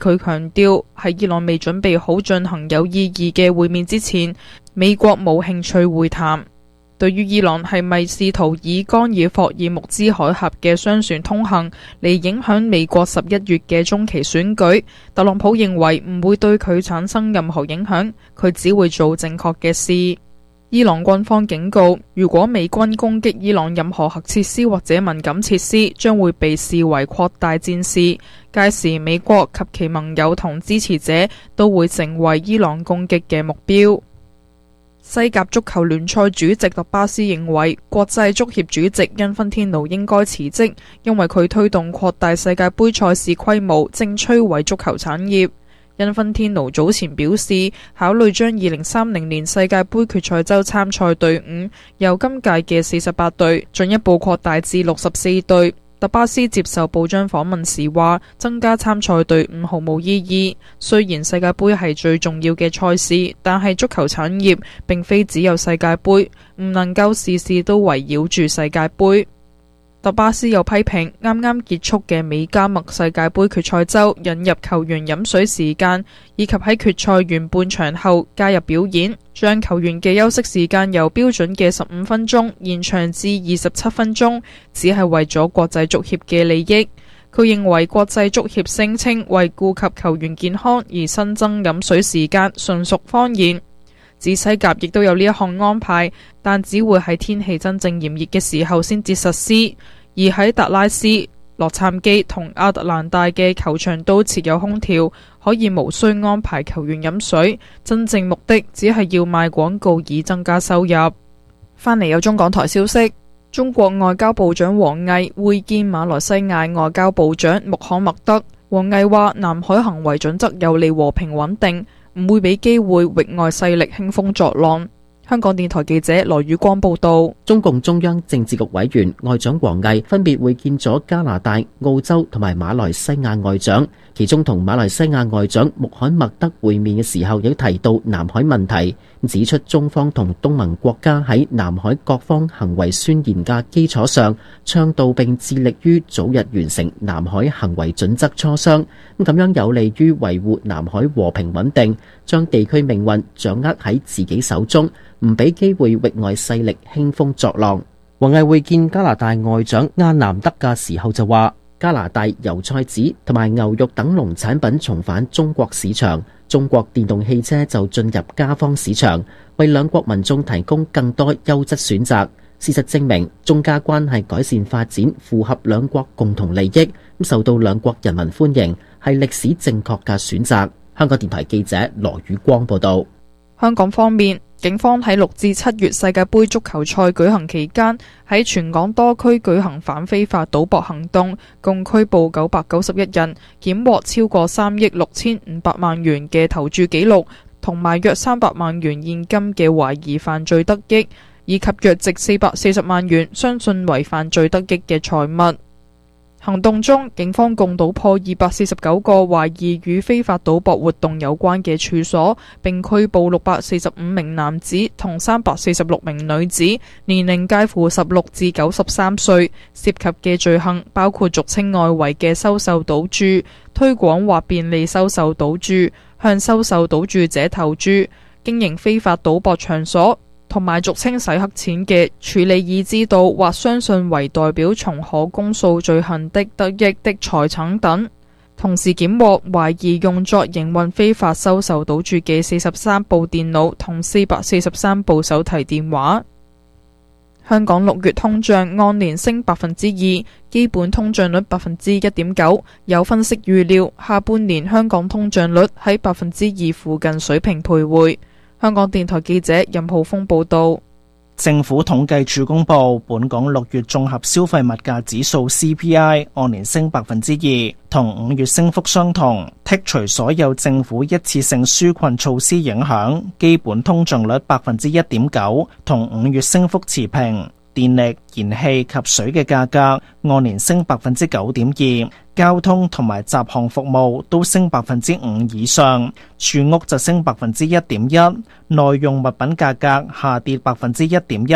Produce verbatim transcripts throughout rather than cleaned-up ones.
佢強調喺伊朗未準備好進行有意義嘅會面之前，美國冇興趣會談。對於伊朗係咪試圖以干擾霍爾木茲海峽嘅商船通行嚟影響美國十一月嘅中期選舉，特朗普認為唔會對佢產生任何影響，佢只會做正確嘅事。伊朗軍方警告，如果美軍攻擊伊朗任何核設施或者敏感設施，將會被視為擴大戰事，屆時美國及其盟友同支持者都會成為伊朗攻擊嘅目標。西甲足球聯賽主席特巴斯認為，國際足協主席因芬天奴應該辭職，因為佢推動擴大世界盃賽事規模，正摧毀足球產業。因芬天奴早前表示，考慮將二零三零年世界盃決賽周參賽隊伍由今屆嘅四十八隊進一步擴大至六十四隊。特巴斯接受報章訪問時話，增加參賽隊伍毫無意義。雖然世界盃係最重要嘅賽事，但係足球產業並非只有世界盃，唔能夠事事都圍繞住世界盃。特巴斯又批評啱啱結束嘅美加墨世界盃決賽周引入球員飲水時間，以及喺決賽完半場後加入表演，將球員嘅休息時間由標準嘅十五分鐘延長至二十七分鐘，只係為咗國際足協嘅利益。佢認為國際足協聲稱為顧及球員健康而新增飲水時間純屬謊言。指西甲亦都有呢一項安排，但只會喺天氣真正炎熱嘅時候先至實施。而喺達拉斯、洛杉磯同亞特蘭大嘅球場都設有空調，可以無需安排球員飲水。真正目的只係要賣廣告以增加收入。翻嚟有中港台消息，中國外交部長王毅會見馬來西亞外交部長穆罕默德。王毅話：南海行為準則有利和平穩定，唔會俾機會域外勢力興風作浪。香港電台記者羅宇光報道。 中共中央政治局委員外長王毅分別會見咗加拿大、澳洲同埋馬來西亞外長，其中同馬來西亞外長穆罕默德會面嘅時候，亦提到南海問題，指出中方同東盟國家喺南海各方行為宣言嘅基礎上，倡導並致力於早日完成南海行為準則磋商，咁樣有利於維護南海和平穩定，將地區命運掌握喺自己手中，唔俾機會域外勢力興風作浪。王毅會見加拿大外長阿南德嘅時候就話，加拿大油菜籽同埋牛肉等農產品重返中國市場，中國電動汽車就進入加方市場，為兩國民眾提供更多優質選擇。事實證明，中加關係改善發展符合兩國共同利益，受到兩國人民歡迎，係歷史正確嘅選擇。香港電台記者羅宇光報道。 香港方面，警方喺六至七月世界盃足球賽舉行期間，喺全港多區舉行反非法賭博行動，共拘捕九百九十一人，檢獲超過三億六千五百萬元嘅投注記錄，同埋約三百萬元現金嘅懷疑犯罪得益，以及約值四百四十萬元相信為犯罪得益嘅財物。行動中，警方共搗破二百四十九個懷疑與非法賭博活動有關嘅處所，並拘捕六百四十五名男子同三百四十六名女子，年齡介乎十六至九十三歲。涉及嘅罪行包括俗稱外圍嘅收受賭注、推廣或便利收受賭注、向收受賭注者投注、經營非法賭博場所，同埋俗稱洗黑錢嘅處理已知道或相信為代表從可公訴罪行的得益的財產等。同時檢獲懷疑用作營運非法收受賭注嘅四十三部電腦同四百四十三部手提電話。香港六月通脹按年升百分之二，基本通脹率百分之一點九。有分析預料，下半年香港通脹率喺百分之二附近水平徘徊。香港電台記者任浩峰報道。 政府統計處公布，本港六月綜合消費物價指數 C P I 按年升百分之二，同五月升幅相同。剔除所有政府一次性紓困措施影響，基本通脹率百分之一點九，同五月升幅持平。電力、燃氣及水嘅價格按年升百分之九點二，交通同埋雜項服務都升百分之五以上，住屋就升百分之一點一，耐用物品價格下跌百分之一點一。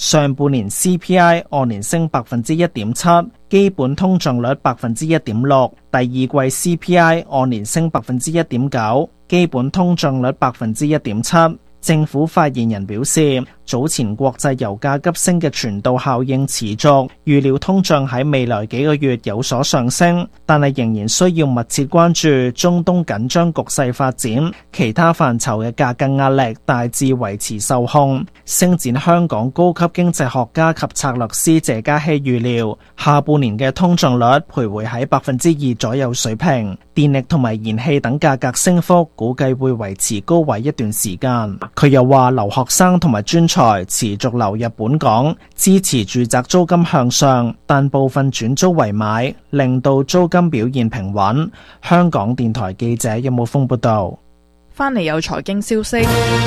上半年 C P I 按年升百分之一點七，基本通脹率百分之一點六，第二季 C P I 按年升百分之一點九，基本通脹率百分之一點七。政府發言人表示，早前國際油價急升嘅傳導效應持續，預料通脹喺未來幾個月有所上升，但係仍然需要密切關注中東緊張局勢發展，其他範疇嘅價格壓力大致維持受控。星展香港高級經濟學家及策略師謝嘉熙預料，下半年嘅通脹率徘徊喺百分之二左右水平，電力同埋燃氣等價格升幅估計會維持高位一段時間。佢又話留學生同埋專才持續流入本港，支持住宅租金向上，但部分轉租為買，令到租金表現平穩。香港電台記者任武峰報道。 翻嚟有財經消息，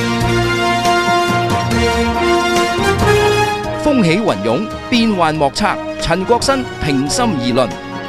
風起雲湧，變幻莫測。陳國新平心而論。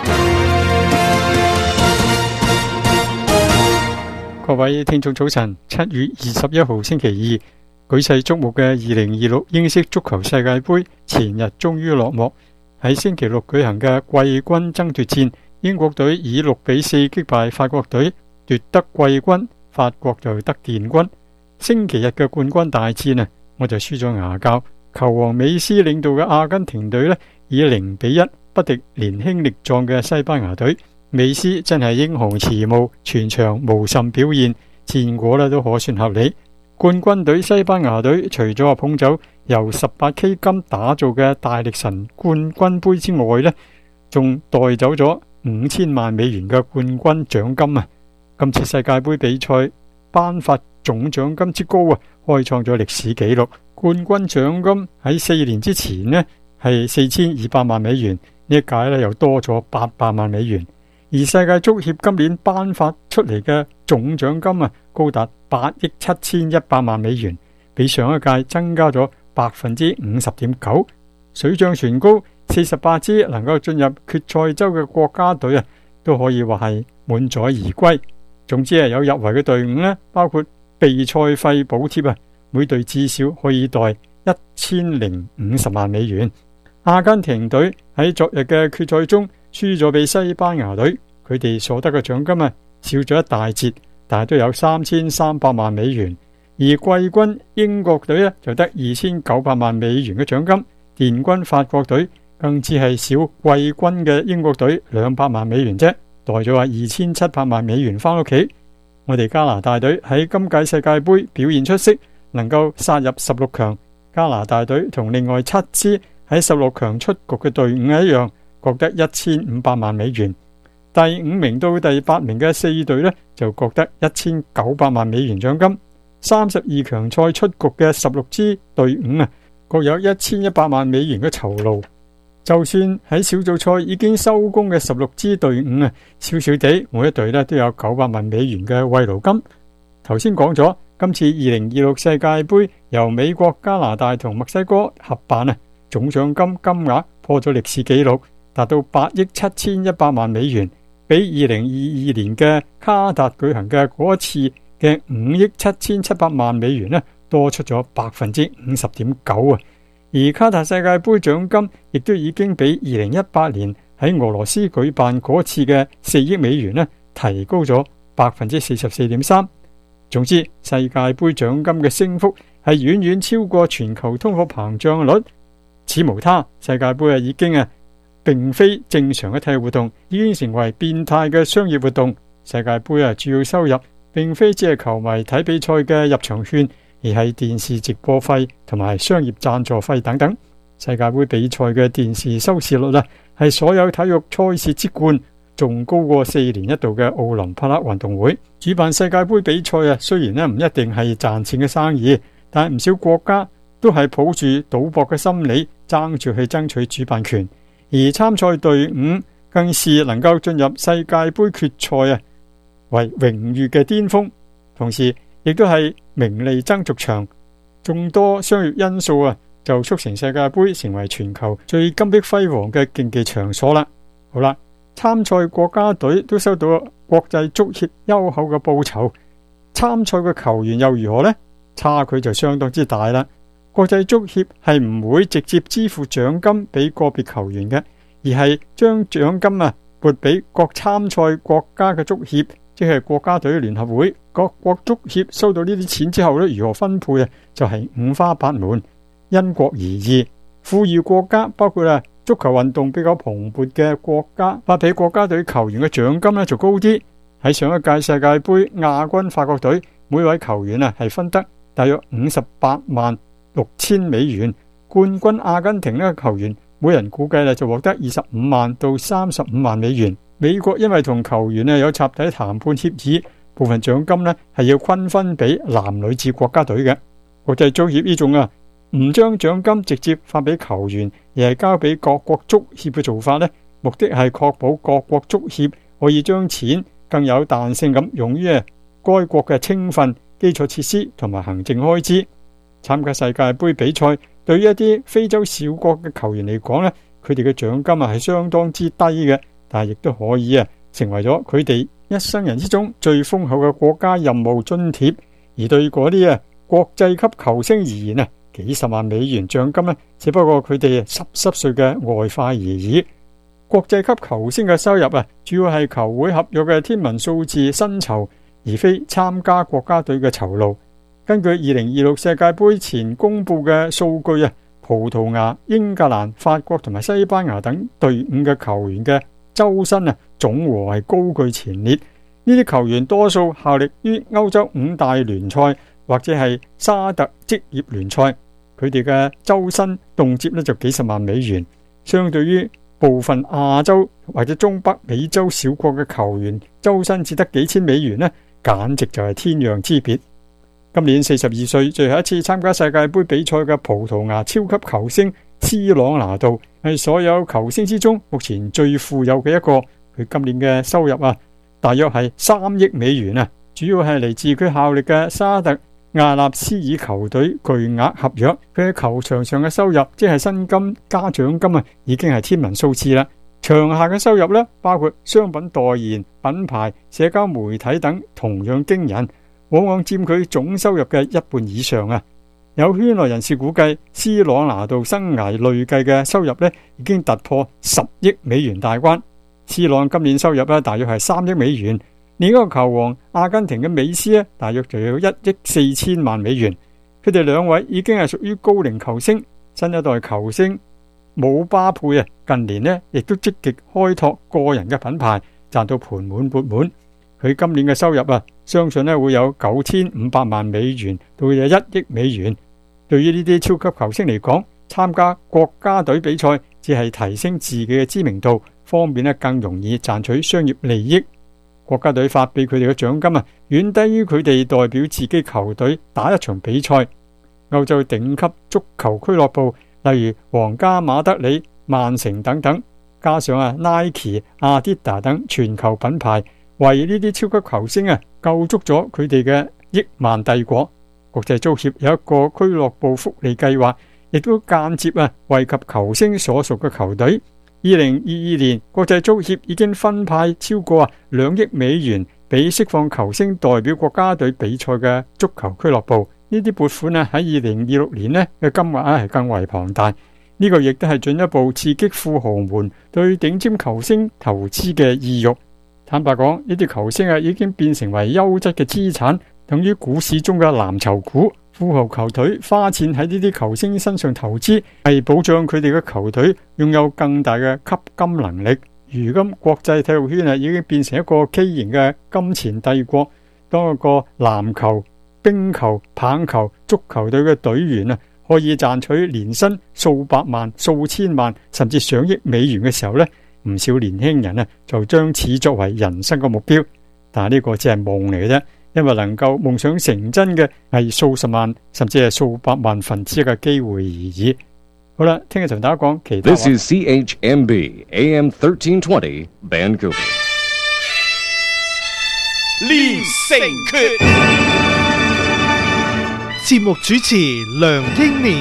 各位聽眾早晨，七月二十一號星期二，舉世矚目嘅二零二六英式足球世界盃前日終於落幕。喺星期六舉行嘅季軍爭奪戰，英國隊以六比四擊敗法國隊，奪得季軍，法國就得殿軍。星期日嘅冠軍大戰啊，我就輸咗牙膠。球王美斯領導嘅阿根廷隊呢，以零比一不敵年輕力壯嘅西班牙隊。美斯真係英雄遲暮，全場無甚表現，戰果呢都可算合理。冠軍隊西班牙隊除咗話捧走由十八 K 金打造嘅大力神冠軍杯之外呢，仲帶走咗五千萬美元嘅冠軍獎金啊！今次世界盃比賽頒發總獎金之高啊，開創咗歷史紀錄。冠軍獎金喺四年之前呢係四千二百萬美元，呢一屆呢又多咗八百萬美元。而世界足協今年頒發出嚟嘅總獎金啊，高達八億七千一百萬美元，比上一屆增加咗百分之五十點九，水漲船高。四十八支能夠進入決賽周嘅國家隊啊，都可以話係滿載而歸。總之係有入圍嘅隊伍呢，包括備賽費補貼啊，每隊至少可以袋一千零五十萬美元。阿根廷隊喺昨日嘅決賽中輸咗俾西班牙隊，佢哋所得嘅獎金啊少咗一大截，但係都有三千三百萬美元。而季軍英國隊呢，就得二千九百萬美元嘅獎金，殿軍法國隊更只係少季軍嘅英國隊兩百萬美元啫，袋咗話二千七百萬美元翻屋企。我哋加拿大隊喺今屆世界盃表現出色，能夠殺入十六強。加拿大隊同另外七支喺十六強出局嘅隊伍一樣，各得一千五百萬美元。第五名到第八名嘅四隊呢，就各得一千九百萬美元獎金。三十二強賽出局嘅十六支隊伍啊，各有一千一百萬美元嘅酬勞。就算喺小組賽已經收工嘅十六支隊伍啊，少少地每一隊呢都有九百萬美元嘅慰勞金。頭先講咗，今次二零二六世界盃由美國、加拿大同墨西哥合辦啊，總獎金金額破咗歷史紀錄，達到八億七千一百萬美元，比二零二二年嘅卡達舉行嘅嗰一次嘅五億七千七百萬美元呢，多出咗百分之五十點九啊！而卡塔世界盃獎金亦都已經比二零一八年喺俄羅斯舉辦嗰次嘅四億美元呢，提高咗百分之四十四點三。總之，世界盃獎金嘅升幅係遠遠超過全球通貨膨脹率。此無他，世界盃啊已經啊並非正常嘅體育活動，已經成為變態嘅商業活動。世界盃啊主要收入並非只係球迷睇比賽嘅入場券，而係電視直播費同埋商業贊助費等等。世界盃比賽嘅電視收視率啊，係所有體育賽事之冠，仲高過四年一度嘅奧林匹克運動會。主辦世界盃比賽啊，雖然咧唔一定係賺錢嘅生意，但係唔少國家都係抱住賭博嘅心理，爭住去爭取主辦權。而參賽隊伍更是能夠進入世界盃決賽啊，為榮譽嘅巔峰。同時亦都係名利爭逐場，眾多商業因素啊，就促成世界盃成為全球最金碧輝煌嘅競技場所啦。好啦，參賽國家隊都收到國際足協優厚嘅報酬，參賽嘅球員又如何呢？差距就相當之大啦。 國際足協係唔會直接支付獎金俾個別球員嘅，而係將獎金啊撥俾各參賽國家嘅足協，即係國家隊聯合會。各國足協收到呢啲錢之後咧，如何分配啊，就係五花八門，因國而異。富裕國家包括啊足球運動比較蓬勃嘅國家，發俾國家隊球員嘅獎金咧就高啲。喺上一屆世界盃亞軍法國隊，每位球員啊係分得大約五十八萬六千美元，冠軍阿根廷呢個球員每人估計咧就獲得二十五萬到三十五萬美元。美國因為同球員呢有集體談判協議，部分獎金呢係要均分俾男女子國家隊嘅。國際足協呢種啊唔將獎金直接發俾球員，而係交俾各國足協嘅做法呢，目的係確保各國足協可以將錢更有彈性咁用於該國嘅青訓、基礎設施同埋行政開支。參加世界盃比賽對於一啲非洲小國嘅球員嚟講呢，佢哋嘅獎金啊係相當之低嘅，但係亦都可以啊成為咗佢哋一生人之中最豐厚嘅國家任務津貼。而對嗰啲啊國際級球星而言啊，幾十萬美元獎金呢，只不過佢哋濕濕碎嘅外快而已。國際級球星嘅收入啊，主要係球會合約嘅天文數字薪酬，而非參加國家隊嘅酬勞。根據二零二六世界盃前公布嘅數據啊，葡萄牙、英格蘭、法國同埋西班牙等隊伍嘅球員嘅周薪啊，總和係高居前列。呢啲球員多數效力於歐洲五大聯賽或者係沙特職業聯賽，佢哋嘅周薪動輒呢就幾十萬美元，相對於部分亞洲或者中北美洲小國嘅球員周薪只得幾千美元呢，簡直就係天壤之別。今年四十二歲，最後一次參加世界盃比賽嘅葡萄牙超級球星斯朗拿度係所有球星之中目前最富有嘅一個。佢今年嘅收入啊，大約係三億美元啊，主要係嚟自佢效力嘅沙特阿納斯爾球隊巨額合約。佢喺球場上嘅收入，即係薪金加獎金啊，已經係天文數字啦。場下嘅收入呢，包括商品代言、品牌、社交媒體等，同樣驚人，往往佔佢總收入嘅一半以上啊。有圈內人士估計，斯朗拿度生涯累計嘅收入呢，已經突破十億美元大關。斯朗今年收入呢，大約係三億美元。另一個球王阿根廷嘅美斯呢，大約就有一億四千萬美元。佢哋兩位已經係屬於高齡球星。新一代球星姆巴佩啊，近年呢亦都積極開拓個人嘅品牌，賺到盆滿缽滿。佢今年嘅收入啊，相信呢會有九千五百萬美元到有一億美元。對於呢啲超級球星嚟講，參加國家隊比賽只係提升自己嘅知名度，方面呢更容易賺取商業利益。國家隊發俾佢哋嘅獎金啊，遠低於佢哋代表自己球隊打一場比賽。歐洲頂級足球俱樂部，例如皇家馬德里、曼城等等，加上啊 Nike、阿迪達等全球品牌，為呢啲超級球星啊構築咗佢哋嘅億萬帝國。國際足協有一個俱樂部福利計劃，亦都間接啊惠及球星所屬嘅球隊。二零二二年，國際足協已經分派超過啊兩億美元俾釋放球星代表國家隊比賽嘅足球俱樂部。呢啲撥款啊喺二零二六年呢嘅金額啊係更為龐大。呢個亦都係進一步刺激富豪們對頂尖球星投資嘅意欲。坦白講，呢啲球星啊已經變成為優質嘅資產，等於股市中嘅藍籌股。富豪球隊花錢喺呢啲球星身上投資，係保障佢哋嘅球隊擁有更大嘅吸金能力。如今國際體育圈啊已經變成一個畸形嘅金錢帝國。當一個籃球、冰球、棒球、足球隊嘅隊員啊可以賺取年薪數百萬、數千萬甚至上億美元嘅時候呢，唔少年輕人啊就將此作為人生嘅目標。但係呢個只係夢嚟嘅啫，因為能夠夢想成真嘅係數十萬甚至係數百萬分之一嘅機會而已。好啦，聽日同大家講其他話。 This is C H M B A M thirteen twenty Vancouver。 練成訣， 節目主持梁英年。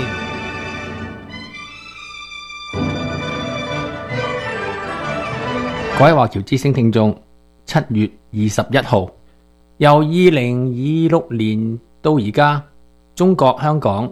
各位華僑之聲聽眾，七月二十一號，由二零二六年到而家，中國香港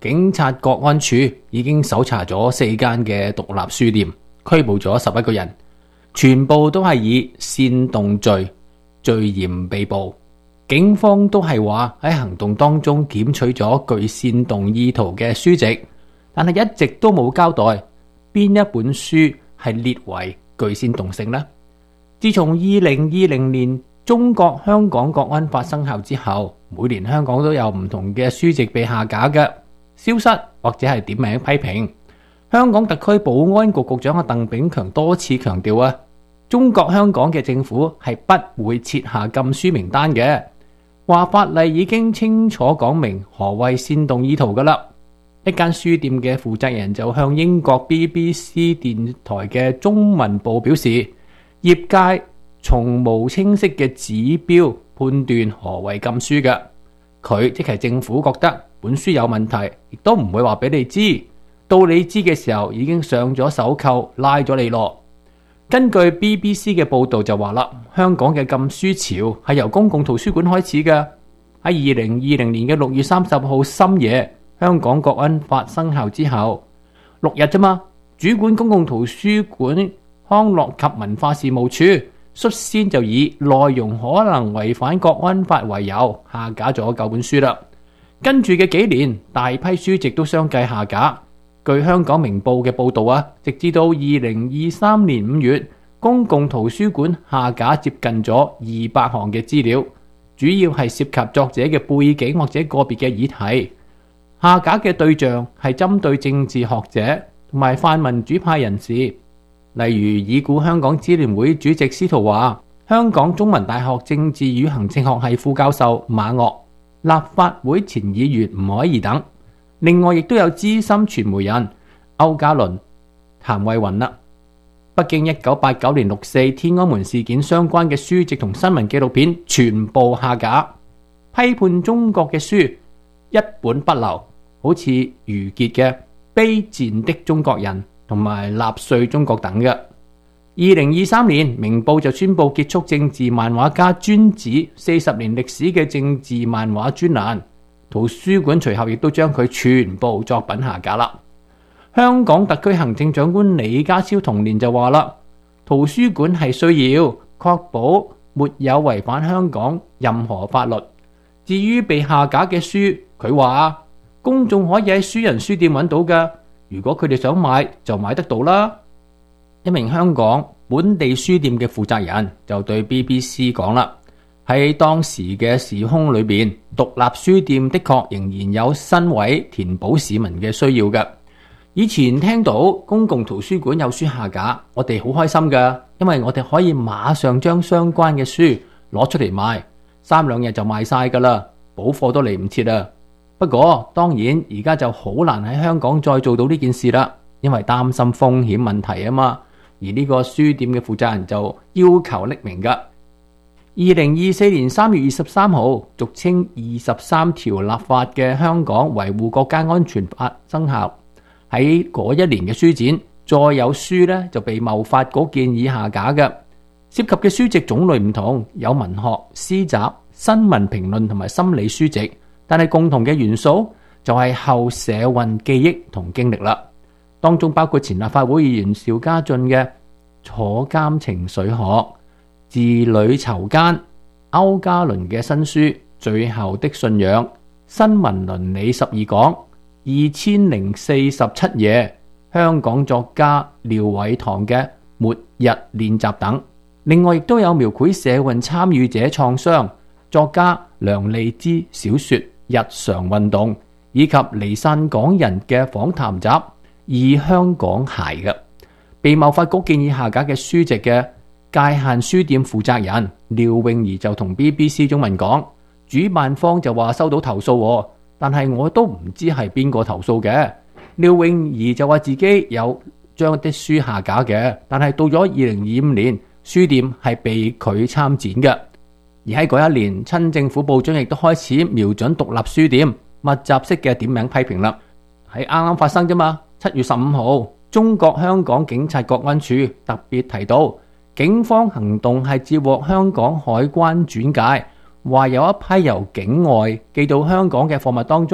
警察國安處已經搜查咗四間嘅獨立書店，拘捕咗十一個人，全部都係以煽動罪罪嫌被捕。警方都係話喺行動當中檢取咗具煽動意圖嘅書籍，但係一直都冇交代邊一本書係列為具煽動性呢？自從二零二零年中國香港國安法生效之後，每年香港都有唔同嘅書籍被下架嘅、消失或者係點名批評。香港特區保安局局長阿鄧炳強多次強調啊，中國香港嘅政府係不會設下禁書名單嘅，話法例已經清楚講明何謂煽動意圖噶啦。一間書店嘅負責人就向英國 B B C 電台嘅中文部表示，業界從無清晰嘅指標判斷何為禁書嘅，佢即係政府覺得本書有問題，亦都唔會話俾你知，到你知嘅時候已經上咗手銬拉咗你咯。根據 B B C 嘅報導就話啦，香港嘅禁書潮係由公共圖書館開始嘅。喺二零二零年嘅六月三十號深夜，香港國安法生效之後六日啫嘛，主管公共圖書館康樂及文化事務處率先就以內容可能違反國安法為由下架咗九本書啦。跟住嘅幾年，大批書籍都相繼下架。據香港明報嘅報導啊，直至到二零二三年五月，公共圖書館下架接近咗二百項嘅資料，主要係涉及作者嘅背景或者個別嘅議題。下架嘅對象係針對政治學者同埋泛民主派人士，例如已故香港支聯會主席司徒華、香港中文大學政治與行政學系副教授馬嶽、立法會前議員吳靄儀等。另外亦都有資深傳媒人區家麟、譚慧雲啦。北京一九八九年六四天安門事件相關嘅書籍同新聞紀錄片全部下架，批判中國嘅書一本不留，好似余傑嘅《卑賤的中國人》同埋《納粹中國》等嘅。二零二三年，明報就宣布結束政治漫畫家尊子四十年歷史嘅政治漫畫專欄。圖書館隨後亦都將佢全部作品下架啦。香港特區行政長官李家超同年就話啦，圖書館係需要確保沒有違反香港任何法律。至於被下架嘅書，佢話公眾可以喺書人書店揾到㗎，如果佢哋想買就買得到啦。一名香港本地書店嘅負責人就對 B B C 講啦，喺當時嘅時空裏邊，獨立書店的確仍然有身位填補市民嘅需要嘅。以前聽到公共圖書館有書下架，我哋好開心㗎，因為我哋可以馬上將相關嘅書攞出嚟賣，三兩日就賣晒㗎啦，補貨都嚟唔切啦。不過當然而家就好難喺香港再做到呢件事啦，因為擔心風險問題啊嘛。而呢個書店嘅負責人就要求匿名㗎。二零二四年三月二十三號，俗稱二十三條立法嘅香港維護國家安全法生效。喺嗰一年嘅書展，再有書呢就被貿發局建議下架嘅。涉及嘅書籍種類唔同，有文學、詩集、新聞評論同埋心理書籍，但係共同嘅元素就係後社運記憶同經歷啦。當中包括前立法會議員邵家臻嘅坐監情緒學、字裏囚姦、區家麟嘅新書《最後的信仰》、新聞倫理十二講、二千零四十七夜、香港作家廖偉棠嘅《末日練習》等。另外亦都有描繪社運參與者創傷作家梁利之小說《日常運動》，以及離散港人嘅訪談集《異香港孩》嘅。被貿發局建議下架嘅書籍嘅界限書店負責人廖詠儀就同 B B C 中文講，主辦方就話收到投訴，但係我都唔知係邊個投訴嘅。廖詠儀就話自己有將啲書下架嘅，但係到咗二零二五年，書店係被拒參展嘅。而喺嗰一年，親政府報章亦都開始瞄準獨立書店，密集式嘅點名批評啦。喺啱啱發生啫嘛，七月十五號，中國香港警察國安處特別提到，警方行動係接獲香港海關轉介，話有一批由境外寄到香港嘅貨物當中，發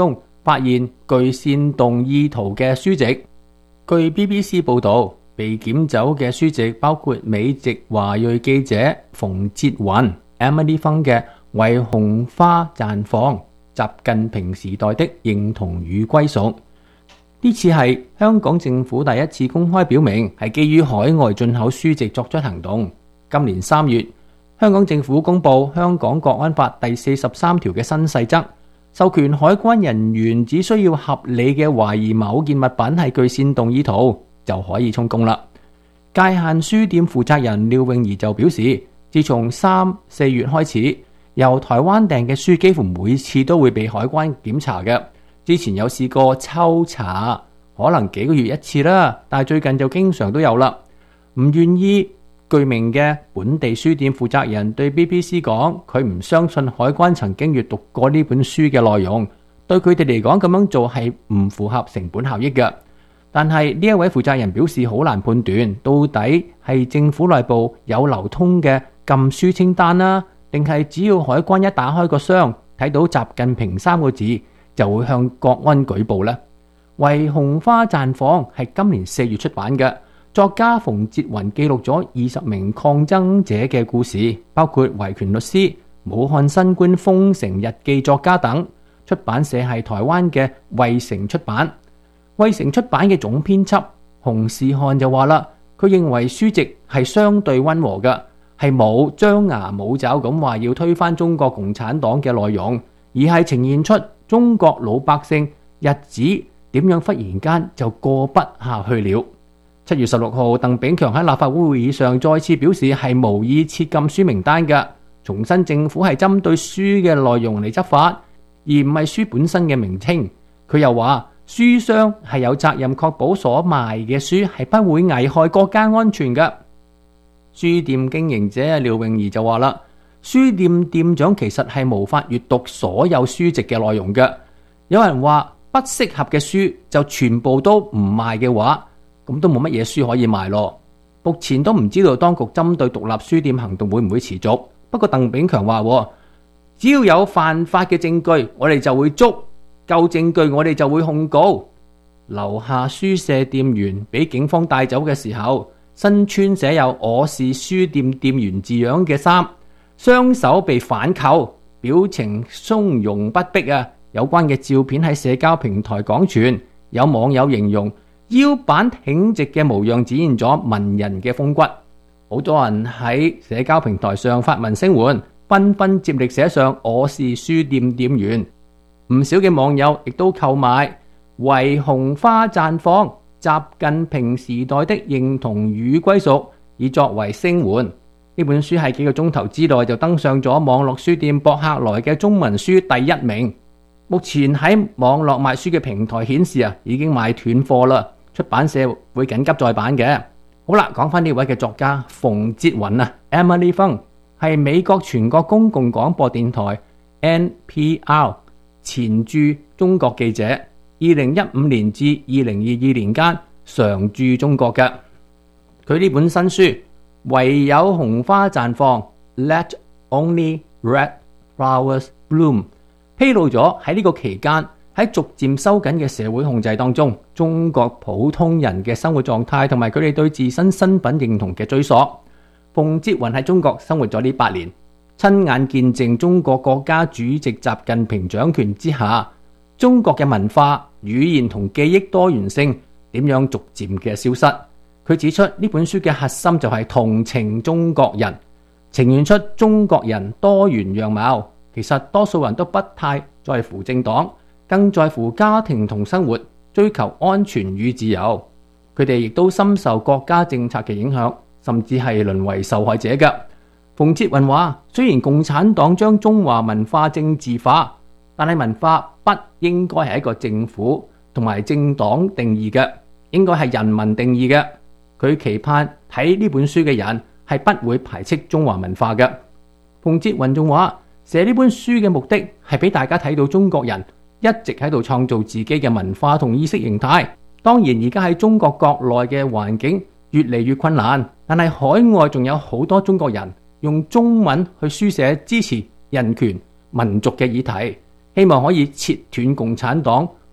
發現具煽動意圖嘅書籍。據 B B C 報導，被檢走嘅書籍包括美籍華裔記者馮捷雲 Emily Fung 嘅《為紅花綻放：習近平時代的認同與歸屬》。呢次係香港政府第一次公開表明係基於海外進口書籍作出行動。今年三月，香港政府公布香港國安法第四十三條嘅新細則，授權海關人員只需要合理嘅懷疑某件物品係具煽動意圖，就可以充公啦。界限書店負責人廖泳儀就表示，自從三四月開始，由台灣訂嘅書幾乎每次都會被海關檢查嘅。之前有試過抽查，可能幾個月一次啦，但係最近就經常都有啦。唔願意具名嘅本地書店負責人對 B B C 講，佢唔相信海關曾經閱讀過呢本書嘅內容，對佢哋嚟講咁樣做係唔符合成本效益嘅。但係呢一位負責人表示好難判斷，到底係政府內部有流通嘅禁書清單啦，定係只要海關一打開個箱睇到習近平三個字，就會向國安舉報呢。為紅花綻放係今年四月出版嘅，作家馮捷雲記錄咗二十名抗爭者嘅故事，包括維權律師、武漢新冠封城日記作家等。出版社係台灣嘅衛城出版。衛城出版嘅總編輯洪士漢就話啦，佢認為書籍係相對溫和嘅，係冇張牙舞爪咁話要推翻中國共產黨嘅內容，而係呈現出中國老百姓日子點樣忽然間就過不下去了。七月十六號，鄧炳強喺立法會會議上再次表示係無意設禁書名單嘅，重申政府係針對書嘅內容嚟執法，而唔係書本身嘅名稱。佢又話書商係有責任確保所賣嘅書係不會危害國家安全嘅。書店經營者廖泳儀就話啦，書店店長其實係無法閱讀所有書籍嘅內容嘅。有人話不適合嘅書就全部都唔賣嘅話，咁都冇乜嘢書可以賣咯。目前都唔知道當局針對獨立書店行動會唔會持續。不過鄧炳強話，只要有犯法嘅證據，我哋就會捉。夠證據，我哋就會控告。樓下書舍店員俾警方帶走嘅時候，身穿寫有我是書店店員字樣嘅衫，雙手被反扣，表情從容不迫啊！有關嘅照片喺社交平台廣傳，有網友形容腰板挺直嘅模樣展現咗文人嘅風骨。好多人喺社交平台上發文聲援，紛紛接力寫上我是書店店員。唔少嘅網友亦都購買《為紅花綻放：習近平時代的認同與歸屬》，以作為聲援。呢本書喺幾個鐘頭之內就登上咗網絡書店博客來嘅中文書第一名。目前喺網絡賣書嘅平台顯示啊，已經賣斷貨啦。出版社會緊急再版嘅。好啦，講翻呢位嘅作家馮捷雲啊 ，Emily Fung 係美國全國公共廣播電台 N P R 前駐中國記者，二零一五年至二零二二年間常駐中國嘅。佢呢本新書唯有紅花綻放 Let Only Red Flowers Bloom， 披露咗喺呢個期間喺逐漸收緊嘅社會控制當中，中國普通人嘅生活狀態同埋佢哋對自身身份認同嘅追溯。馮捷雲喺中國生活咗呢八年，親眼見證中國國家主席習近平掌權之下，中國嘅文化、語言同記憶多元性點樣逐漸嘅消失。佢指出呢本書嘅核心就係同情中國人，呈現出中國人多元樣貌。其實多數人都不太在乎政黨，更在乎家庭同生活，追求安全與自由。佢哋亦都深受國家政策嘅影響，甚至係淪為受害者嘅。馮捷雲話，雖然共產黨將中華文化政治化，但係文化不應該係一個政府同埋政黨定義嘅，應該係人民定義嘅。佢期盼睇呢本書嘅人係不會排斥中華文化嘅。馮捷雲仲話，寫呢本書嘅目的係俾大家睇到中國人一直喺度創造自己嘅文化同意識形態。當然而家喺中國國內嘅環境越嚟越困難，但係海外仲有好多中國人用中文去書寫支持人權民族嘅議題，希望可以切斷共產黨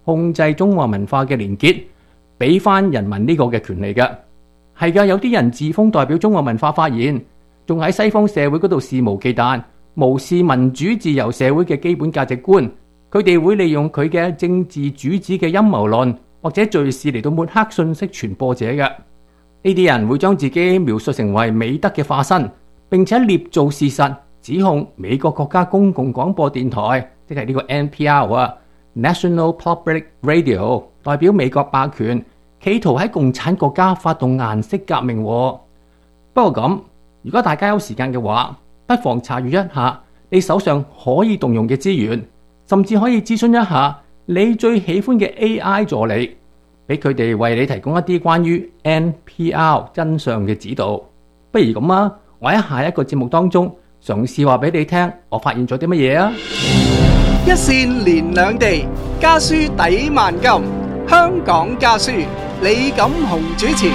控制中華文化嘅連結，俾翻人民呢個嘅權利嘅。係噶，有啲人自封代表中華文化發言，仲喺西方社會嗰度肆無忌憚，無視民主自由社會嘅基本價值觀。佢哋會利用佢嘅政治主旨嘅陰謀論或者敘事嚟到抹黑信息傳播者嘅。呢啲人會將自己描述成為美德嘅化身，並且捏造事實，指控美國國家公共廣播電台，即係呢個 N P R 啊 ，National Public Radio， 代表美國霸權，企圖喺共產國家發動顏色革命。不過咁，如果大家有時間嘅話，不妨查閱一下你手上可以動用嘅資源，甚至可以諮詢一下你最喜歡嘅 A I 助理，俾佢哋為你提供一啲關於 N P R 真相嘅指導。不如咁啊，我喺下一個節目當中嘗試話俾你聽，我發現咗啲乜嘢啊！ 一線連兩地，家書抵萬金。香港家書，李錦雄主持。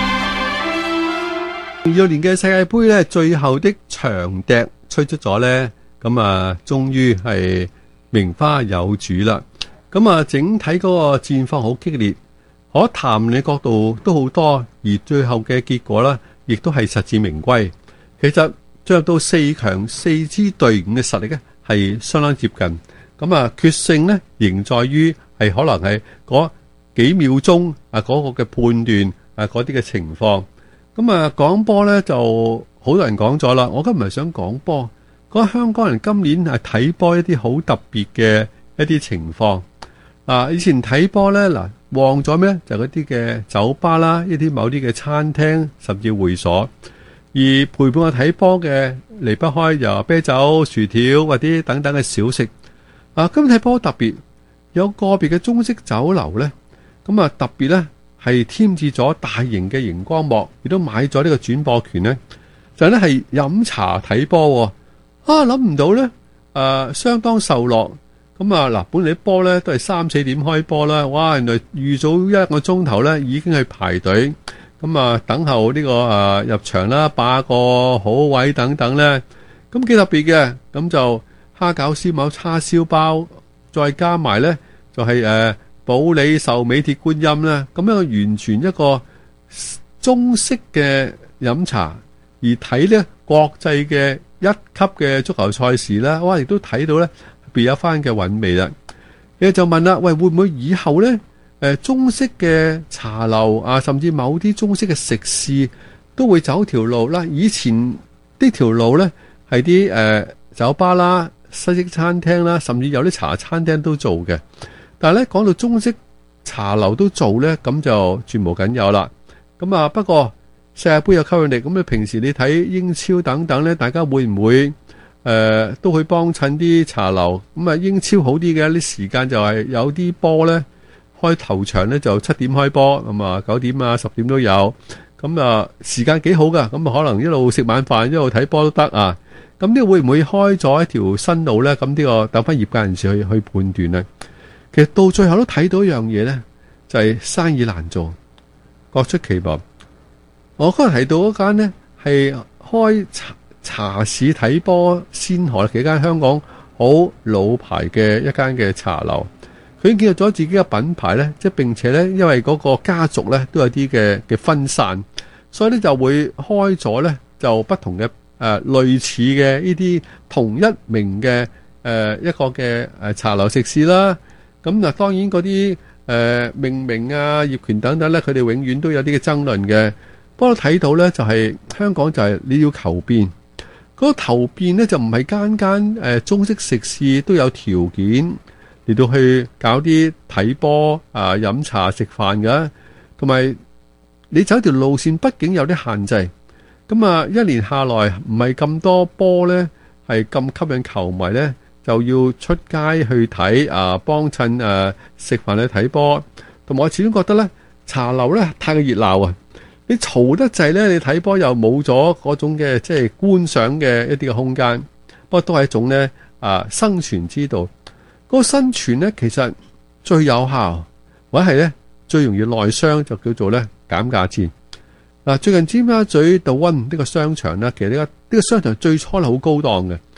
二六年嘅世界盃咧，最後的長笛吹出咗咧，咁啊，終於係名花有主啦。咁啊，整體嗰個戰況好激烈，可談嘅角度都好多，而最後嘅結果咧，亦都係實至名歸。其實進入到四強，四支隊伍嘅實力咧係相當接近。咁啊，決勝咧仍在於係可能係嗰幾秒鐘啊嗰個嘅判斷啊嗰啲嘅情況。咁啊，講波咧就好多人講咗啦。我今日唔係想講波，講香港人今年係睇波一啲好特別嘅一啲情況。啊，以前睇波咧嗱，旺咗咩？就嗰啲嘅酒吧啦，一啲某啲嘅餐廳，甚至會所。而陪伴我睇波嘅離不開由啤酒、薯條或者等等嘅小食。啊，今日睇波特別有個別嘅中式酒樓咧，咁啊特別咧係添置咗大型嘅熒光幕，亦都買咗呢個轉播權咧，就係咧係飲茶睇波。啊，諗唔到咧，誒、呃、相當受落。咁啊嗱，本嚟啲波咧都係三四點開波啦，哇！原來預早一個鐘頭咧已經去排隊，咁啊等候呢、這個誒、呃、入場啦，霸個好位等等咧，咁幾特別嘅。咁就蝦餃、燒賣、叉燒包，再加埋咧就係、是、誒、呃、保利壽美鐵觀音啦，咁樣完全一個中式嘅飲茶，而睇咧國際嘅一級嘅足球賽事啦，哇！亦都睇到咧。別有翻嘅韻味啦，你就問啦，喂，會唔會以後咧，誒，中式嘅茶樓啊，甚至某啲中式嘅食肆都會走條路啦？以前呢條路咧係啲誒酒吧啦、西式餐廳啦，甚至有啲茶餐廳都做嘅。但係咧講到中式茶樓都做咧，咁就絕無僅有啦。咁啊，不過世界盃有吸引力，咁你平時你睇英超等等咧，大家會唔會？誒、呃，都去幫襯啲茶樓，咁啊英超好啲嘅啲時間就係有啲波咧開頭場咧就七點開波，咁啊九點啊十點都有，咁啊時間幾好噶，咁啊可能一路食晚飯一路睇波都得啊。咁呢個會唔會開咗一條新路咧？咁呢個等翻業界人士去去判斷咧。其實到最後都睇到一樣嘢咧，就係、是、生意難做，各出奇謀。我剛才提到嗰間咧係開茶。茶市睇波先河幾間香港好老牌嘅一間嘅茶樓，佢已經建立咗自己嘅品牌咧，即係並且咧，因為嗰個家族咧都有啲嘅嘅分散，所以咧就會開咗咧就不同嘅誒、呃、類似嘅呢啲同一名嘅誒、呃、一個嘅誒茶樓食肆啦。咁嗱，當然嗰啲誒命名啊、業權等等咧，佢哋永遠都有啲嘅爭論嘅。不過睇到咧就係、是、香港就係你要求變。嗰個頭變咧就唔係間間誒中式食肆都有條件嚟到去搞啲睇波啊、飲茶食飯嘅，同埋你走條路線，畢竟有啲限制。咁啊，一年下來唔係咁多波咧，係咁吸引球迷咧，就要出街去睇啊，幫襯誒食飯去睇波。同埋我始終覺得咧，茶樓咧太過熱鬧啊！你嘈得滯咧，你睇波又冇咗嗰種嘅即係觀賞嘅一啲嘅空間。不過都係一種咧啊生存之道。嗰、那個生存咧其實最有效，或者係咧最容易內傷，就叫做咧減價戰。嗱、啊，最近尖沙咀道溫呢個商場咧，其實呢、這個呢、這個商場最初係好高檔嘅，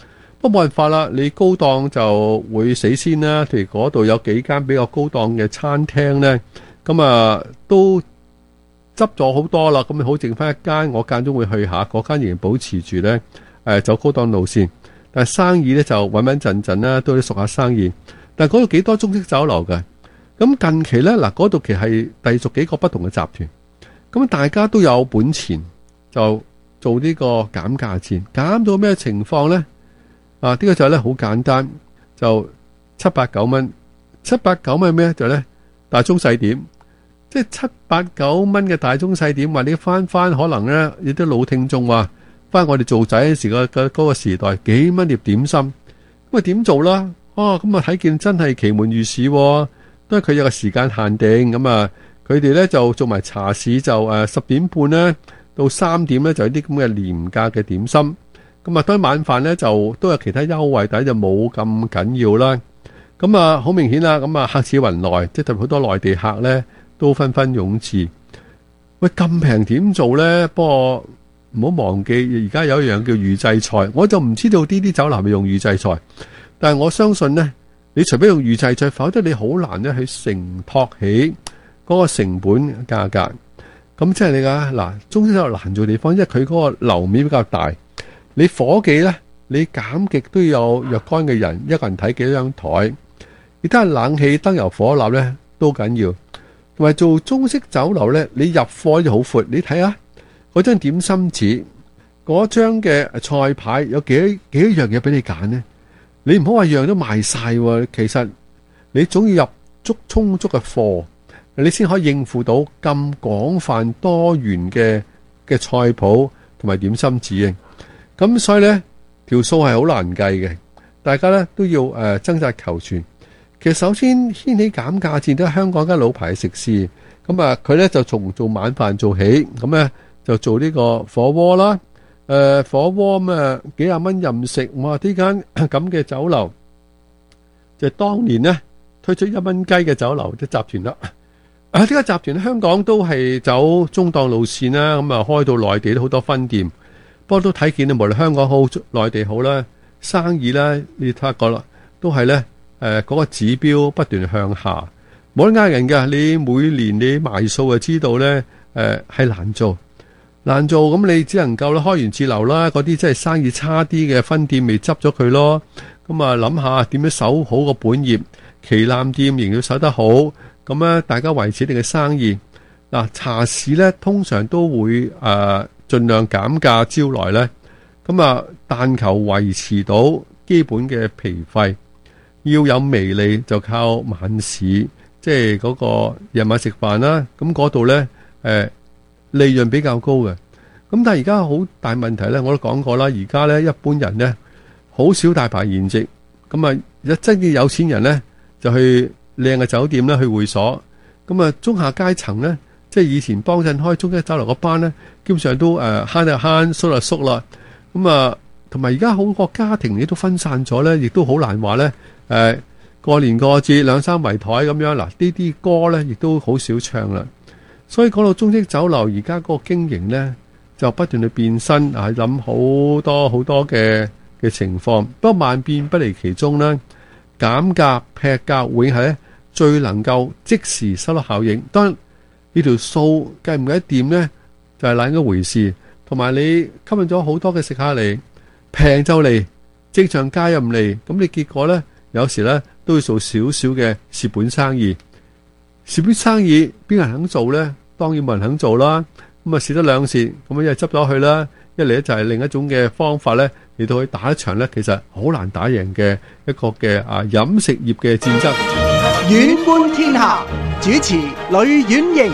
不過冇辦法啦，你高檔就會死先啦。譬如嗰度有幾間比較高檔嘅餐廳呢，咁啊都執咗好多啦，咁好剩翻一間，我間中會去下，嗰間仍然保持住呢，誒走高檔路線，但係生意呢就穩穩陣陣啦，都要熟下生意。但係嗰度幾多中式酒樓嘅，咁近期呢，嗱，嗰度其實係隸屬幾個不同嘅集團，咁大家都有本錢就做呢個減價戰，減到咩情況呢？啊，呢、這個就咧好簡單，就七八九蚊，七八九蚊咩就咧大中細點，即係七八九蚊嘅大中細點。話你翻翻可能咧，有啲老聽眾話翻我哋做仔嗰時個個嗰個時代幾蚊碟點心，咁啊點做啦？哦，咁啊睇見真係奇門御史，都係佢有個時間限定，咁啊佢哋咧就做埋茶市，就誒十點半咧到三點咧就有啲咁嘅廉價嘅點心，咁啊當然晚飯咧就都有其他優惠，但係就冇咁緊要啦。咁啊好明顯啦，咁啊客似雲來，即係特別好多內地客咧都紛紛湧至。喂，咁平點做咧？不過唔好忘記而家有一樣叫預製菜，我就唔知道呢啲酒樓係咪用預製菜。但係我相信呢，你除非用預製菜，否則你好難咧去承托起嗰個成本價格。咁即係你噶嗱，中式酒樓難做地方，因為佢嗰個樓面比較大，你伙計呢，你減極都要有若干嘅人，一個人睇幾多張台，你睇下冷氣、燈油火蠟呢都緊要。同埋做中式酒樓呢，你入貨就好闊，你睇下嗰張點心紙，嗰張嘅菜牌有幾多幾多樣嘢俾你揀呢？你唔好話樣都賣晒喎，其實你總要入足充足嘅貨，你先可以應付到咁廣泛多元嘅嘅菜譜同埋點心紙嘅。咁所以呢條數係好難計嘅，大家呢都要誒掙扎求全。其實首先掀起減價戰都係香港間老牌食肆，咁啊佢呢就從做晚飯做起，咁呢就做呢個火鍋啦。誒、呃，火鍋咁啊，幾廿蚊任食，哇！呢間咁嘅酒樓就係、當年呢推出一蚊雞嘅酒樓，即集團啦。啊，呢、這個集團香港都係走中檔路線啦，咁啊開到內地都好多分店。不過都睇見啊，無論香港好、內地好啦，生意啦，你睇下個啦，都係咧誒嗰個指標不斷向下，冇得呃人噶。你每年你賣數就知道咧，誒、呃、係難做。難做咁，你只能夠咧開源節流啦。嗰啲真係生意差啲嘅分店，咪執咗佢咯。咁啊，諗下點樣守好個本業，旗艦店仍要守得好。咁咧，大家維持你嘅生意。嗱，茶市咧通常都會誒盡量減價招來咧。咁啊，但求維持到基本嘅皮費，要有微利就靠晚市，即係嗰個夜晚食飯啦。咁嗰度咧誒。呃利潤比較高嘅，咁但係而家好大問題咧，我都講過啦。而家咧一般人咧好少大排筵席，咁啊一真嘅有錢人咧就去靚嘅酒店咧去會所，咁啊中下階層咧即係以前幫襯開中式酒樓嗰班咧，基本上都誒慳就慳，縮就縮啦。咁啊同埋而家好個家庭亦都分散咗咧，亦都好難話咧誒過年過節兩三圍台咁樣嗱，呢啲歌咧亦都好少唱啦。所以講到中式酒樓，而家嗰個經營呢，就不斷去變身，啊諗好多好多嘅嘅情況。不過萬變不離其中啦，減價劈價永係咧最能夠即時收到效應。當然呢條數計唔計得掂呢，就係另一回事。同埋你吸引咗好多嘅食客嚟，平就嚟，正常價又唔嚟，咁你結果呢，有時呢都要做少少嘅蝕本生意。蝕本生意邊個人肯做呢？當然冇人肯做啦。咁啊蝕得兩蝕，咁啊一係執咗去啦。一嚟咧就係另一種嘅方法咧，嚟到去打一場咧，其實好難打贏嘅一個嘅啊飲食業嘅戰爭。 遠觀天下，主持呂婉瑩。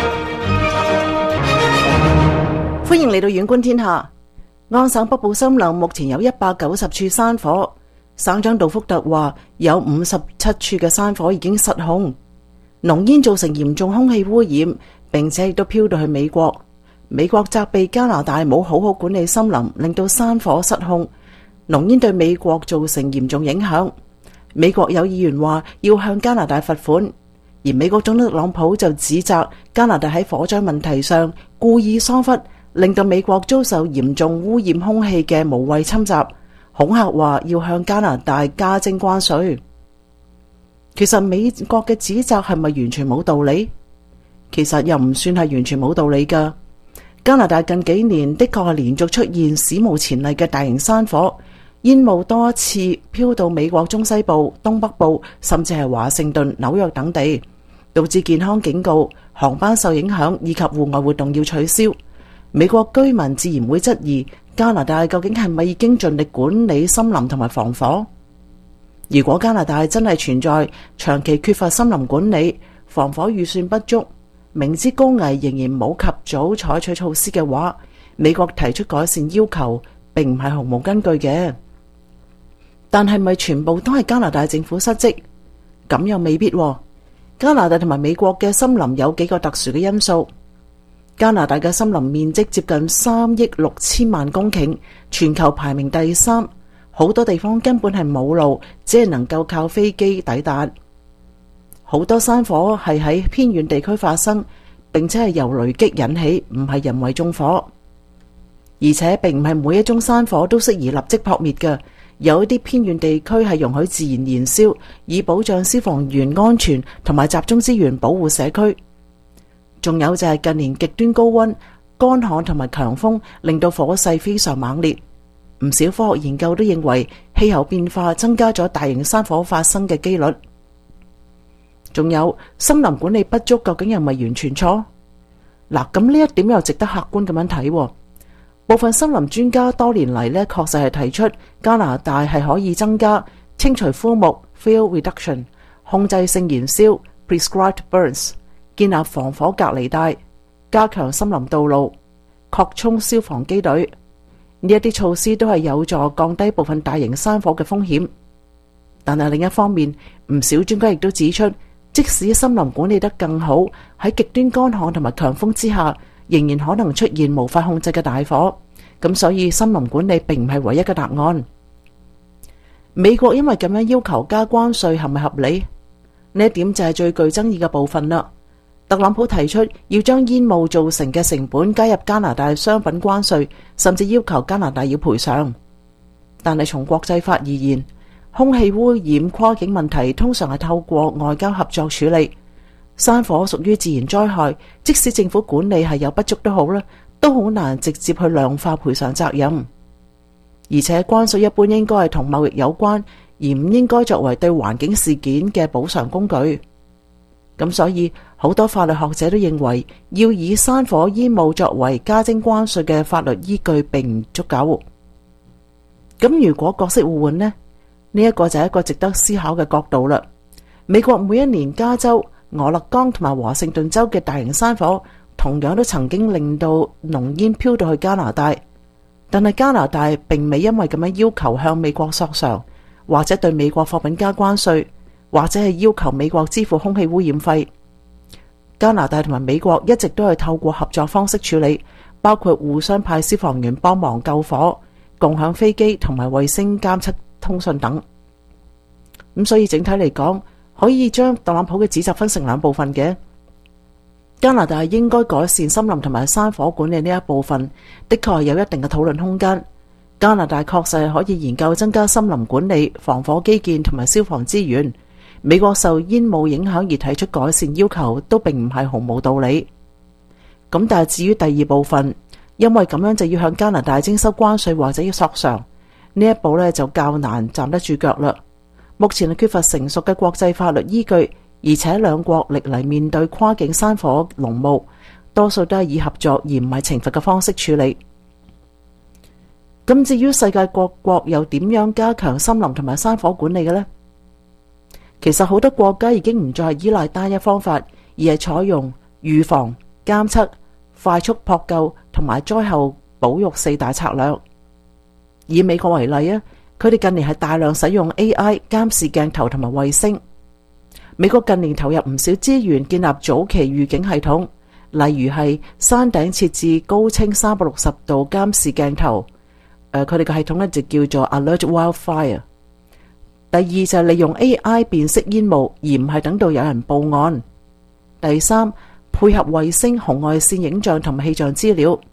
歡迎嚟到遠觀天下。安省北部森林目前有一百九十處山火，省長杜福特話有五十七處嘅山火已經失控。濃煙造成嚴重空氣污染，並且亦都飄到去美國。美國責備加拿大冇好好管理森林，令到山火失控。濃煙對美國造成嚴重影響。美國有議員話要向加拿大罰款，而美國總統特朗普就指責加拿大喺火災問題上故意疏忽，令到美國遭受嚴重污染空氣嘅無謂侵襲。 恐嚇話要向加拿大加徵關稅。其實美國嘅指責係咪完全冇道理？其實又唔算係完全冇道理㗎。加拿大近幾年的確係連續出現史無前例嘅大型山火，煙霧多次飄到美國中西部、東北部，甚至係華盛頓、紐約等地，導致健康警告、航班受影響以及戶外活動要取消。美國居民自然會質疑加拿大究竟係咪已經盡力管理森林同埋防火？如果加拿大真係存在長期缺乏森林管理、防火預算不足，明知高危仍然冇及早採取措施嘅話，美國提出改善要求並唔係毫無根據嘅。但係咪全部都係加拿大政府失職？咁又未必喎。加拿大同埋美國嘅森林有幾個特殊嘅因素。加拿大嘅森林面積接近三億六千萬公頃，全球排名第三。好多地方根本係冇路，只係能夠靠飛機抵達。好多山火係喺偏遠地區發生，並且係由雷擊引起，唔係人為縱火。而且並唔係每一宗山火都適宜立即撲滅嘅，有一啲偏遠地區係容許自然燃燒，以保障消防員安全同埋集中資源保護社區。仲有就係近年極端高溫、乾旱同埋強風，令到火勢非常猛烈。唔少科學研究都認為氣候變化增加咗大型山火發生嘅機率。仲有森林管理不足，究竟係咪完全錯？嗱，咁呢一點又值得客觀咁樣睇。部分森林專家多年嚟呢，確實係提出加拿大係可以增加清除枯木 （fuel reduction）、控制性燃燒 （prescribed burns）、建立防火隔離帶、加強森林道路、擴充消防機隊。呢一啲措施都係有助降低部分大型山火嘅風險。但係另一方面，唔少專家亦都指出，即使森林管理得更好，喺極端乾旱同埋強風之下，仍然可能出現無法控制嘅大火。咁所以森林管理並唔係唯一嘅答案。美國因為咁樣要求加關稅係咪合理？呢一點就係最具爭議嘅部分啦。特朗普提出要將煙霧造成嘅成本加入加拿大商品關稅，甚至要求加拿大要賠償。但係從國際法而言，空氣污染跨境問題通常係透過外交合作處理。山火屬於自然災害，即使政府管理係有不足都好啦，都好難直接去量化賠償責任。而且關稅一般應該係同貿易有關，而唔應該作為對環境事件嘅補償工具。咁所以好多法律學者都認為，要以山火煙霧作為加徵關稅嘅法律依據並唔足夠。咁如果角色互換呢？呢一個就係一個值得思考嘅角度啦。美國每一年加州、俄勒岡同埋華盛頓州嘅大型山火，同樣都曾經令到濃煙飄到去加拿大，但係加拿大並未因為咁樣要求向美國索償，或者對美國貨品加關稅，或者係要求美國支付空氣污染費。加拿大同埋美國一直都係透過合作方式處理，包括互相派消防員幫忙救火、共享飛機同埋衛星監測通訊等。咁所以整體嚟講，可以將特朗普嘅指責分成兩部分嘅。加拿大應該改善森林同埋山火管理呢一部分，的確係有一定嘅討論空間。加拿大確實係可以研究增加森林管理、防火基建同埋消防資源。美國受煙霧影響而提出改善要求，都並唔係毫無道理。咁但係至於第二部分，因為咁樣就要向加拿大徵收關稅或者要索償，呢一步呢就較難站得住腳啦。目前係缺乏成熟嘅國際法律依據，而且兩國歷嚟面對跨境山火濃霧，多數都係以合作而唔係懲罰嘅方式處理。咁至於世界各國又點樣加強森林同埋山火管理嘅呢？其實好多國家已經唔再係依賴單一方法，而係採用預防、監測、快速撲救同埋災後保育四大策略。以美國為例啊，佢哋近年係大量使用 A I 監視鏡頭同埋衛星。美國近年投入唔少資源建立早期預警系統，例如係山頂設置高清三百六十度監視鏡頭。誒，佢哋嘅系統呢就叫做 Alert Wildfire。第二就係利用 A I 辨識煙霧，而唔係等到有人報案。第三，配合衛星紅外線影像同埋氣象資料，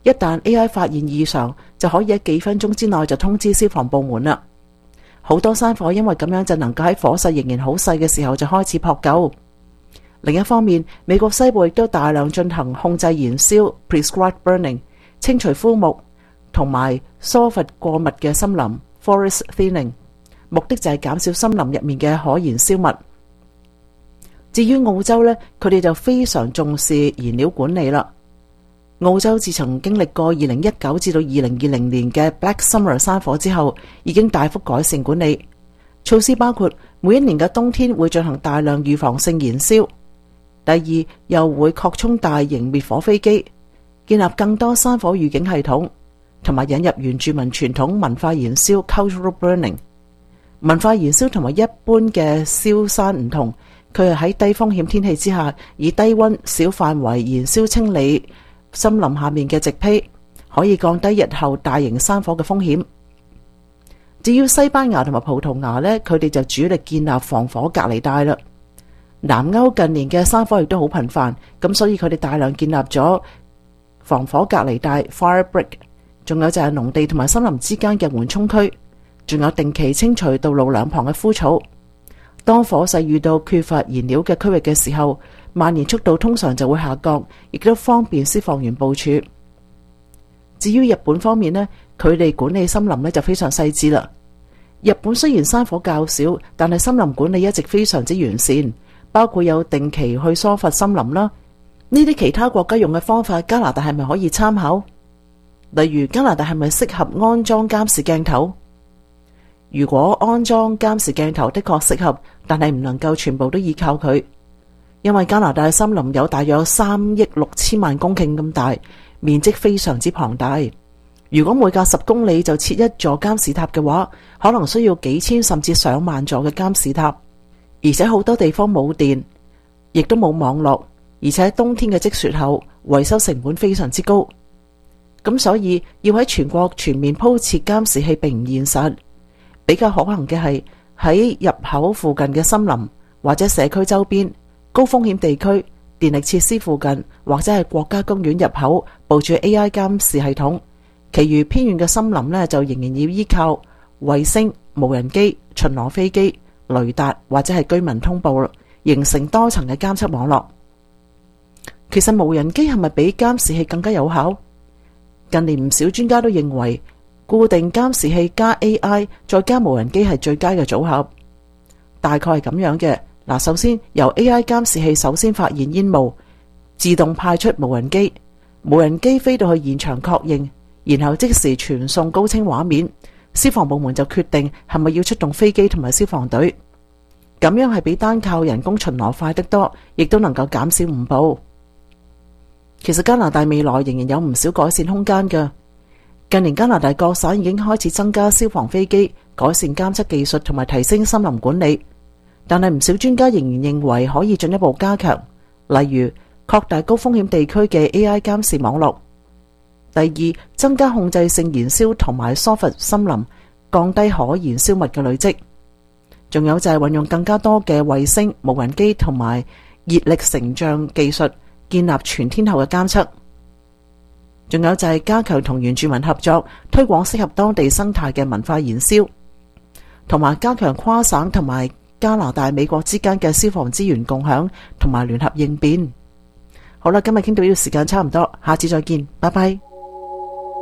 一旦 A I 發現異常，就可以喺幾分鐘之內就通知消防部門啦。好多山火因為咁樣就能夠喺火勢仍然好細嘅時候就開始撲救。另一方面，美國西部亦都大量進行控制燃燒 （prescribed burning）、清除枯木同埋疏伐過密嘅森林 （forest thinning）， 目的就係減少森林入面嘅可燃燒物。至於澳洲呢，佢哋就非常重視燃料管理啦。澳洲自從經歷過二零一九至到二零二零年嘅 Black Summer 山火之後，已經大幅改善管理措施，包括每一年嘅冬天會進行大量預防性燃燒。第二，又會擴充大型滅火飛機，建立更多山火預警系統，同埋引入原住民傳統文化燃燒 （cultural burning）。文化燃燒同埋一般嘅燒山唔同，佢係喺低風險天氣之下，以低溫小範圍燃燒清理森林下面嘅植被，可以降低日後大型山火嘅風險。至於西班牙同埋葡萄牙呢，佢哋就主力建立防火隔離帶啦。南歐近年嘅山火亦都好頻繁，咁所以佢哋大量建立咗防火隔離帶 （fire brick）， 仲有就係農地同埋森林之間嘅緩衝區，仲有定期清除道路兩旁嘅枯草。當火勢遇到缺乏燃料嘅區域嘅時候，蔓延速度通常就會下降，亦都方便消防員部署。至於日本方面呢，佢哋管理森林呢就非常細緻啦。日本雖然山火較少，但係森林管理一直非常之完善，包括有定期去疏伐森林啦。呢啲其他國家用嘅方法，加拿大係咪可以參考？例如加拿大係咪適合安裝監視鏡頭？如果安裝監視鏡頭的確適合，但係唔能夠全部都依靠佢。因為加拿大森林有大約三億六千萬公頃咁大，面積非常之龐大。如果每隔十公里就設一座監視塔嘅話，可能需要幾千甚至上萬座嘅監視塔。而且好多地方冇電，亦都冇網絡，而且冬天嘅積雪後，維修成本非常之高。咁所以要喺全國全面鋪設監視器並唔現實。比較可行嘅係喺入口附近嘅森林或者社區周邊、高風險地區、電力設施附近或者係國家公園入口部署 A I 監視系統。其餘偏遠嘅森林呢，就仍然要依靠衛星、無人機、巡邏飛機、雷達或者係居民通報，形成多層嘅監測網絡。其實無人機係咪比監視器更加有效？近年唔少專家都認為，固定監視器加 A I 再加無人機係最佳嘅組合。大概係咁樣嘅。嗱，首先由 A I 監視器首先發現煙霧，自動派出無人機，無人機飛到去現場確認，然後即時傳送高清畫面，消防部門就決定係咪要出動飛機同埋消防隊。咁樣係比單靠人工巡邏快得多，亦都能夠減少誤報。其實加拿大未來仍然有唔少改善空間㗎。近年加拿大各省已經開始增加消防飛機，改善監測技術同埋提升森林管理。但係唔少專家仍然認為可以進一步加強，例如擴大高風險地區嘅 A I 監視網絡。第二，增加控制性燃燒同埋疏伐森林，降低可燃燒物嘅累積。仲有就係運用更加多嘅衛星、無人機同埋熱力成像技術，建立全天候嘅監測。仲有就係加強同原住民合作，推廣適合當地生態嘅文化燃燒，同埋加強跨省同埋加拿大、美國之間嘅消防資源共享同埋聯合應變。好啦，今日傾到呢個時間差唔多，下次再見，拜拜。